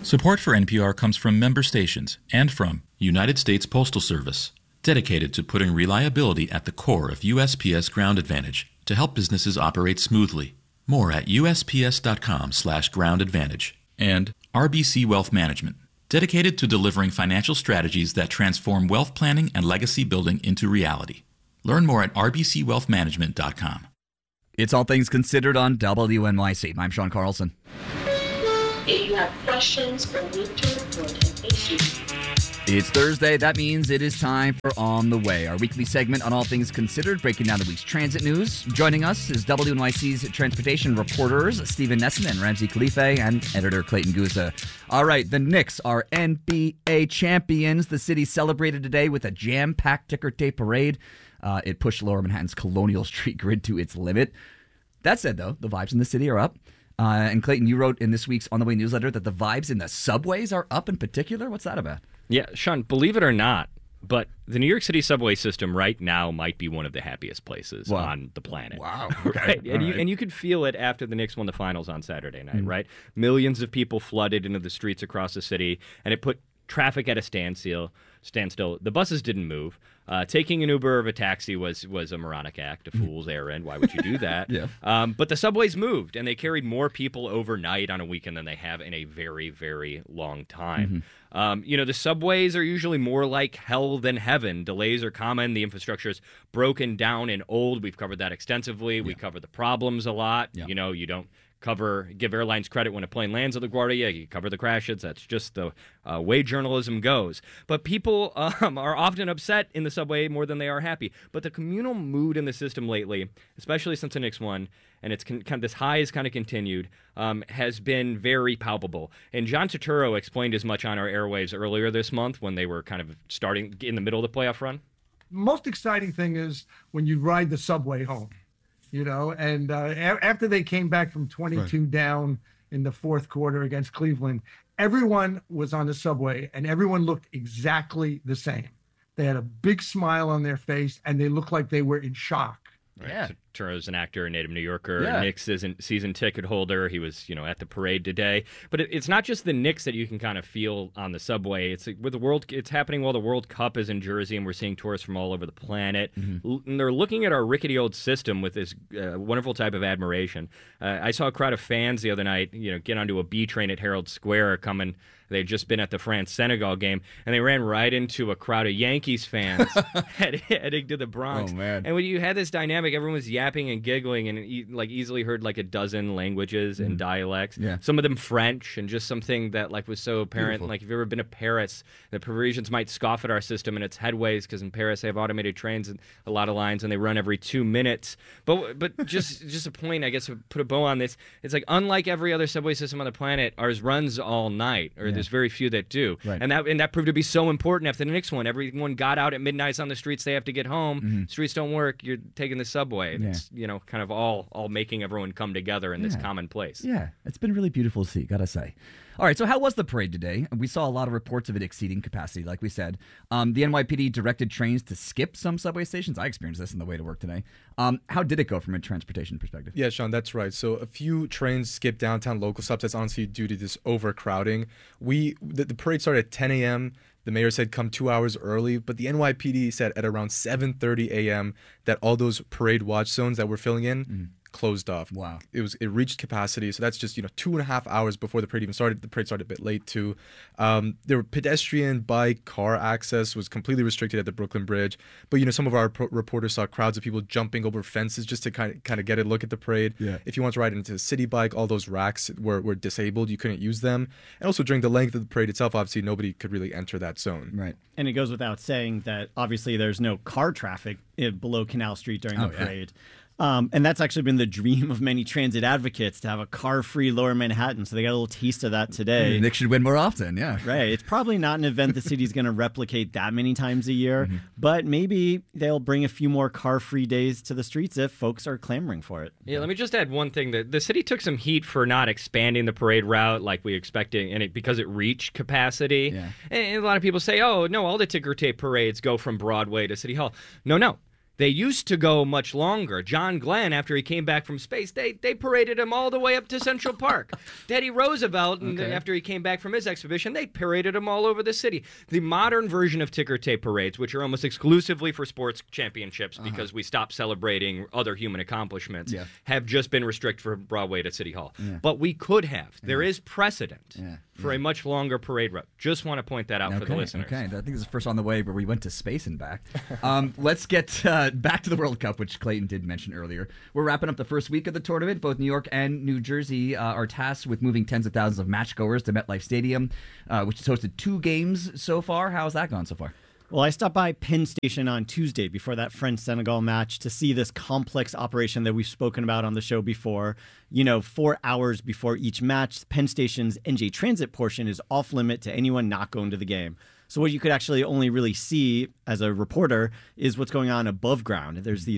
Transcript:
Support for NPR comes from member stations and from United States Postal Service, dedicated to putting reliability at the core of USPS Ground Advantage to help businesses operate smoothly. More at usps.com/Ground Advantage. And RBC Wealth Management, dedicated to delivering financial strategies that transform wealth planning and legacy building into reality. Learn more at rbcwealthmanagement.com. It's All Things Considered on WNYC. I'm Sean Carlson. If you have questions or need to report an issue. It's Thursday. That means it is time for On the Way, our weekly segment on All Things Considered, breaking down the week's transit news. Joining us is WNYC's transportation reporters, Stephen Nesson and Ramsey Khalife, and editor Clayton Guza. All right, the Knicks are NBA champions. The city celebrated today with a jam-packed ticker tape parade. It pushed Lower Manhattan's Colonial Street grid to its limit. That said, though, the vibes in the city are up. And Clayton, you wrote in this week's On the Way newsletter that the vibes in the subways are up in particular. What's that about? Yeah, Sean, believe it or not, but the New York City subway system right now might be one of the happiest places on the planet. Wow. Okay. Right? And you could feel it after the Knicks won the finals on Saturday night, right? Millions of people flooded into the streets across the city, and it put traffic at a standstill. The buses didn't move. Taking an Uber or a taxi was a moronic act, a fool's errand. Why would you do that? Yeah. But the subways moved, and they carried more people overnight on a weekend than they have in a very, very long time. The subways are usually more like hell than heaven. Delays are common. The infrastructure is broken down and old. We've covered that extensively. We cover the problems a lot. Yeah. You don't give airlines credit when a plane lands at LaGuardia. You cover the crashes. That's just the way journalism goes. But people are often upset in the subway more than they are happy. But the communal mood in the system lately, especially since the Knicks won, and it's kind of this high has kind of continued, has been very palpable. And John Turturro explained as much on our airwaves earlier this month when they were kind of starting in the middle of the playoff run. Most exciting thing is when you ride the subway home. And after they came back from 22 down in the fourth quarter against Cleveland, everyone was on the subway and everyone looked exactly the same. They had a big smile on their face and they looked like they were in shock. Right. Yeah. Turturro's an actor, a native New Yorker. Yeah. Knicks isn't season ticket holder. He was, at the parade today. But it's not just the Knicks that you can kind of feel on the subway. It's with the world. It's happening while the World Cup is in Jersey, and we're seeing tourists from all over the planet. And they're looking at our rickety old system with this wonderful type of admiration. I saw a crowd of fans the other night, get onto a B train at Herald Square coming. They'd just been at the France-Senegal game, and they ran right into a crowd of Yankees fans heading to the Bronx. Oh, man. And when you had this dynamic, everyone was yapping and giggling and easily heard like a dozen languages and dialects. Yeah. Some of them French, and just something that was so apparent. Beautiful. Like if you've ever been to Paris, the Parisians might scoff at our system and its headways because in Paris they have automated trains and a lot of lines and they run every 2 minutes. But just a point, I guess, to put a bow on this. It's like unlike every other subway system on the planet, ours runs all night, or there's very few that do. Right. And that proved to be so important after the Knicks one. Everyone got out at midnight on the streets. They have to get home. Streets don't work. You're taking the subway. And it's kind of all making everyone come together in this common place. Yeah, it's been really beautiful to see, gotta say. All right, so how was the parade today? We saw a lot of reports of it exceeding capacity, like we said. The NYPD directed trains to skip some subway stations. I experienced this on the way to work today. How did it go from a transportation perspective? Yeah, Sean, that's right. So a few trains skipped downtown local stops. That's honestly due to this overcrowding. The parade started at 10 a.m. The mayor said come 2 hours early, but the NYPD said at around 7:30 a.m. that all those parade watch zones that we're filling in closed off. Wow. It reached capacity, so that's just 2.5 hours before the parade even started. The parade started a bit late too. There were pedestrian, bike, car access was completely restricted at the Brooklyn Bridge. But some of our reporters saw crowds of people jumping over fences just to kind of get a look at the parade. Yeah. If you want to ride into City Bike, all those racks were disabled. You couldn't use them. And also during the length of the parade itself, obviously nobody could really enter that zone. Right. And it goes without saying that obviously there's no car traffic below Canal Street during the parade. And that's actually been the dream of many transit advocates, to have a car-free Lower Manhattan. So they got a little taste of that today. Nick should win more often, yeah. Right. It's probably not an event the city's going to replicate that many times a year, but maybe they'll bring a few more car-free days to the streets if folks are clamoring for it. Yeah, let me just add one thing. The city took some heat for not expanding the parade route like we expected, and because it reached capacity. Yeah. And a lot of people say, oh, no, all the ticker tape parades go from Broadway to City Hall. No. They used to go much longer. John Glenn, after he came back from space, they paraded him all the way up to Central Park. Teddy Roosevelt, after he came back from his expedition, they paraded him all over the city. The modern version of ticker tape parades, which are almost exclusively for sports championships because we stopped celebrating other human accomplishments, have just been restricted from Broadway to City Hall. Yeah. But we could have. There is precedent for a much longer parade route. Just want to point that out for the listeners. Okay, I think this is first on the way where we went to space and back. Let's get back to the World Cup, which Clayton did mention earlier. We're wrapping up the first week of the tournament. Both New York and New Jersey are tasked with moving tens of thousands of matchgoers to MetLife Stadium, which has hosted 2 games so far. How's that gone so far? Well, I stopped by Penn Station on Tuesday before that France-Senegal match to see this complex operation that we've spoken about on the show before. 4 hours before each match, Penn Station's NJ Transit portion is off limit to anyone not going to the game. So what you could actually only really see as a reporter is what's going on above ground. There's these